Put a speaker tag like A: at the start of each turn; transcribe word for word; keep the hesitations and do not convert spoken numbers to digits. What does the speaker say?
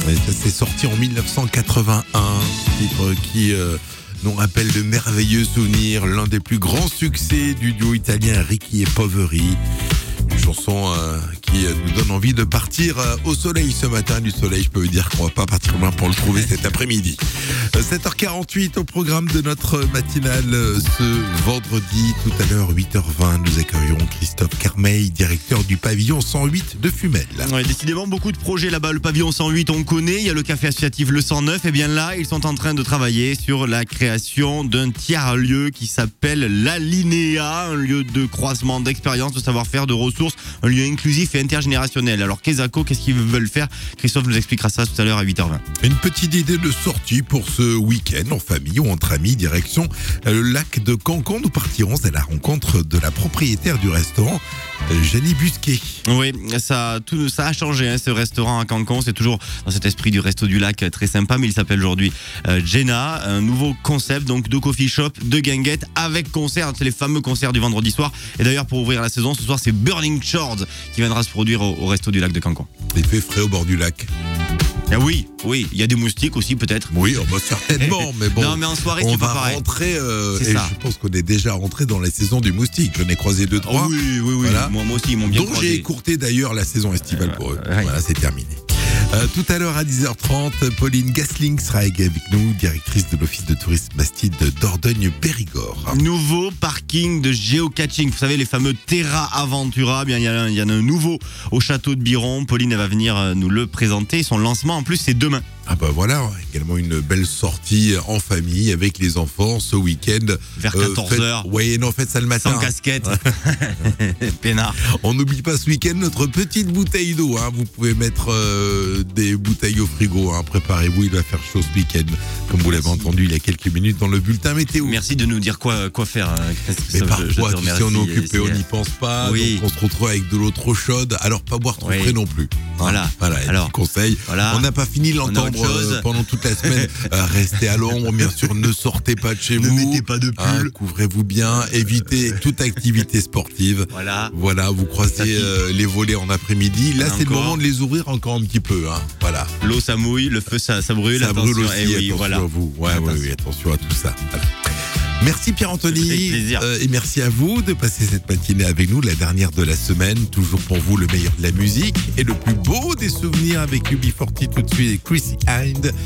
A: Mais ça s'est sorti en dix-neuf cent quatre-vingt-un, titre qui euh, nous rappelle de merveilleux souvenirs, l'un des plus grands succès du duo italien Ricky et Poveri. Une chanson euh, qui euh, nous donne envie de partir euh, au soleil ce matin. Du soleil, je peux vous dire qu'on va pas partir loin pour le trouver cet après-midi. Euh, sept heures quarante-huit au programme de notre matinale euh, ce vendredi. Tout à l'heure, huit heures vingt, nous accueillons Christophe Carmeil, directeur du pavillon cent huit de Fumel.
B: Ouais, décidément, beaucoup de projets là-bas. Le pavillon cent huit, on connaît. Il y a le café associatif Le cent neuf. Et bien là, ils sont en train de travailler sur la création d'un tiers-lieu qui s'appelle l'Alinéa, un lieu de croisement d'expérience, de savoir-faire, de ressources, un lieu inclusif et intergénérationnel. Alors, Kesako, qu'est-ce qu'ils veulent faire? Christophe nous expliquera ça tout à l'heure à huit heures vingt.
A: Une petite idée de sortie pour ce week-end, en famille ou entre amis, direction le lac de Cancon. Nous partirons à la rencontre de la propriétaire du restaurant, Jenny Busquet.
B: Oui, ça, tout, ça a changé, hein, ce restaurant à Cancon. C'est toujours dans cet esprit du resto du lac, très sympa, mais il s'appelle aujourd'hui euh, Jenna. Un nouveau concept donc de coffee shop, de guinguette, avec concert. C'est les fameux concerts du vendredi soir. Et d'ailleurs, pour ouvrir la saison, ce soir, c'est Burning Shores qui viendra se produire au, au resto du lac de Cancon.
A: Il fait frais au bord du lac.
B: Ah oui, oui, il y a des moustiques aussi peut-être.
A: Oui, oh bah certainement, mais bon.
B: Non, mais en soirée,
A: on
B: c'est pas
A: va
B: pareil.
A: rentrer, euh,
B: C'est
A: et
B: ça.
A: je pense qu'on est déjà rentré dans la saison du moustique. J'en ai croisé deux, trois.
B: Oh oui, oui, oui.
A: Voilà.
B: Moi, moi aussi, ils m'ont bien
A: Donc
B: croisé.
A: j'ai écourté d'ailleurs la saison estivale
B: Euh,
A: pour eux.
B: ouais.
A: Voilà, c'est terminé. Euh, tout à l'heure à dix heures trente, Pauline Gasling sera avec nous, directrice de l'office de tourisme Bastide de Dordogne-Périgord.
B: Nouveau parking de géocaching. Vous savez, les fameux Terra Aventura. Bien, il y, a un- il y en a un nouveau au château de Biron. Pauline, elle va venir euh, nous le présenter. Son lancement, en plus, c'est demain.
A: Ah bah voilà, également une belle sortie en famille avec les enfants ce week-end.
B: Vers
A: Euh,
B: quatorze heures.
A: faites- Oui, non, faites ça le matin.
B: Sans casquette. Peinard.
A: On n'oublie pas ce week-end notre petite bouteille d'eau. Hein. Vous pouvez mettre euh, des bouteilles au frigo. Hein. Préparez-vous, il va faire chaud ce week-end. Comme vous l'avez
B: Merci.
A: entendu il y a quelques minutes dans le bulletin météo.
B: Merci de nous dire quoi, quoi faire. hein,
A: Mais
B: Christophe. Je- je te
A: parfois, tu sais,
B: remercie.
A: on est occupé,
B: C'est-
A: on n'y pense pas.
B: Oui.
A: Donc on se retrouve avec de l'eau trop chaude. Alors pas boire trop
B: Oui.
A: frais non plus. Hein.
B: Voilà.
A: Voilà, un
B: Alors,
A: petit conseil.
B: voilà.
A: On n'a pas fini de
B: On a
A: l'entendre
B: autre chose.
A: euh, pendant toute la semaine. Euh, restez à l'ombre, bien sûr. Ne sortez pas de chez
B: Ne
A: vous.
B: mettez pas de
A: Hein,
B: pull.
A: couvrez-vous bien. Évitez toute activité sportive.
B: Voilà.
A: Voilà, vous croisez
B: Ça pique.
A: euh, les volets en après-midi. Là,
B: Il y en a
A: c'est le
B: encore.
A: moment de les ouvrir encore un petit peu. Hein. Voilà.
B: L'eau, ça mouille. Le feu, ça, ça brûle.
A: Ça
B: attention.
A: brûle aussi.
B: Eh oui,
A: attention
B: voilà.
A: à vous. Ouais,
B: Attention.
A: ouais, oui, attention à tout ça. Voilà. Merci Pierre-Anthony.
B: Avec plaisir.
A: Euh, et merci à vous de passer cette matinée avec nous, la dernière de la semaine. Toujours pour vous le meilleur de la musique et le plus beau des souvenirs avec U B quarante tout de suite et Chrissy Hind.